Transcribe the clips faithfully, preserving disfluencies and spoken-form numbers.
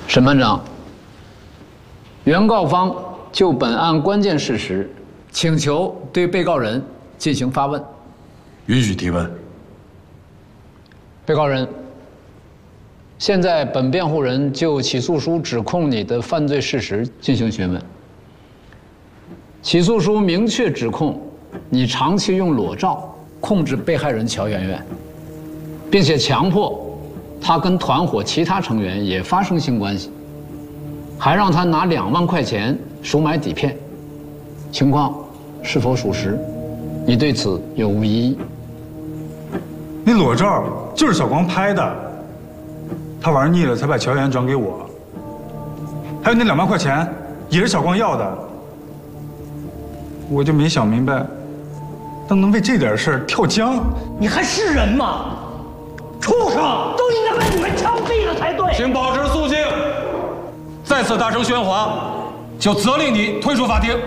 审判长，原告方就本案关键事实，请求对被告人进行发问。 允许提问。 被告人，现在本辩护人就起诉书指控你的犯罪事实进行询问。起诉书明确指控你长期用裸照控制被害人乔媛媛，并且强迫她跟团伙其他成员也发生性关系，还让她拿两万块钱赎买底片，情况是否属实？你对此有无异议？ 那裸照就是小光拍的，他玩腻了才把乔媛转给我。还有那两万块钱也是小光要的，我就没想明白，他能为这点事儿跳江？ 你还是人吗？畜生，都应该把你们枪毙了才对。 请保持肃静，再次大声喧哗，就责令你退出法庭。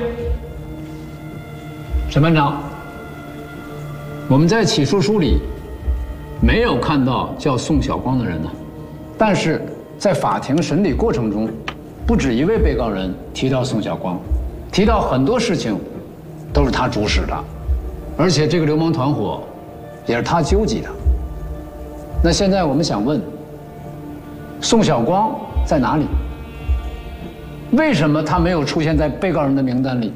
审判长，我们在起诉书里没有看到叫宋晓光的人呢，但是在法庭审理过程中，不止一位被告人提到宋晓光，提到很多事情都是他主使的，而且这个流氓团伙也是他纠集的。那现在我们想问，宋晓光在哪里？为什么他没有出现在被告人的名单里？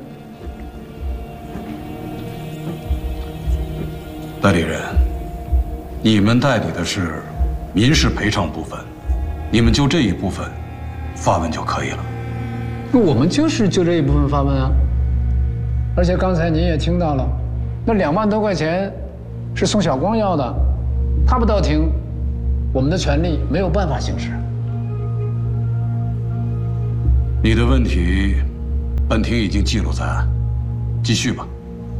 代理人，你们代理的是民事赔偿部分，你们就这一部分发问就可以了。 那我们就是就这一部分发问啊。而且刚才您也听到了，那两万多块钱是宋晓光要的，他不到庭，我们的权利没有办法行使。 你的问题，本庭已经记录在案，继续吧。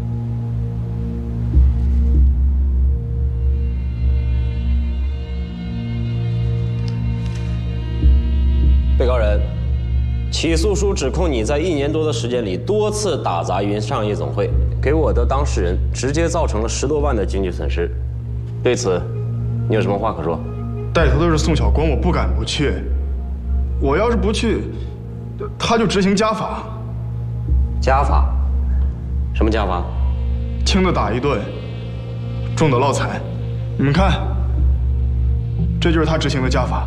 被告人，起诉书指控你在一年多的时间里多次打砸云上夜总会，给我的当事人直接造成了十多万的经济损失。对此，你有什么话可说？ 带头的是宋晓光，我不敢不去。我要是不去，他就执行家法。 家法？什么家法？ 轻的打一顿，重的落彩。你们看，这就是他执行的家法。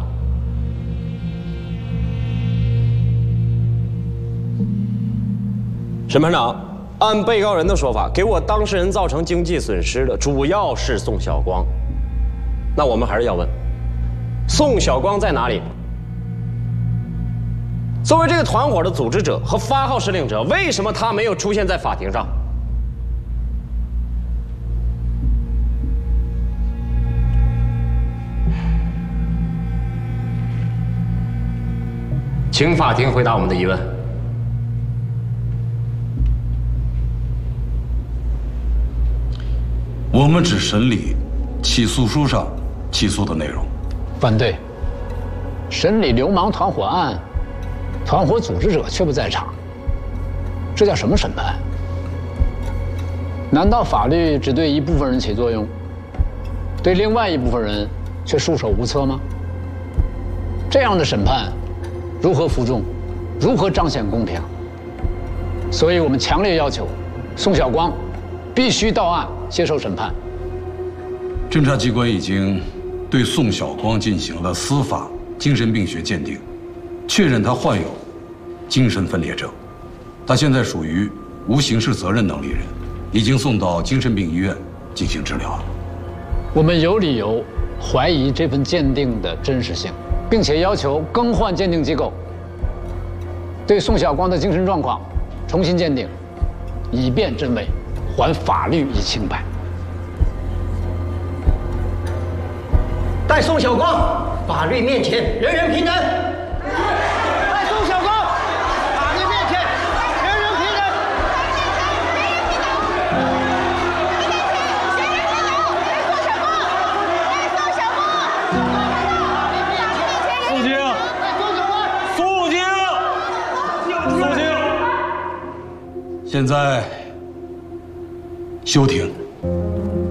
审判长，按被告人的说法，给我当事人造成经济损失的主要是宋晓光。那我们还是要问，宋晓光在哪里？作为这个团伙的组织者和发号施令者，为什么他没有出现在法庭上？请法庭回答我们的疑问。 我们只审理起诉书上起诉的内容。 反对。审理流氓团伙案，团伙组织者却不在场，这叫什么审判？难道法律只对一部分人起作用，对另外一部分人却束手无策吗？这样的审判如何服众，如何彰显公平？所以我们强烈要求宋晓光必须到案接受审判。 侦查机关已经对宋晓光进行了司法精神病学鉴定，确认他患有精神分裂症，他现在属于无刑事责任能力人，已经送到精神病医院进行治疗。 我们有理由怀疑这份鉴定的真实性，并且要求更换鉴定机构，对宋晓光的精神状况重新鉴定，以便真伪，还法律以清白。 在宋晓光法律面前，人人平等。在宋晓光法律面前，人人平等。 肃静！肃静！肃静！ 现在休庭。